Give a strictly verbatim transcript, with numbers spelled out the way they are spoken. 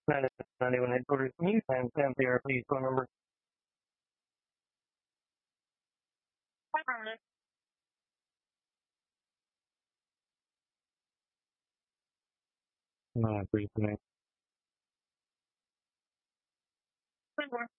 That is ninety-one headquarters. Can you time stamp there, please, phone number? No, I appreciate it.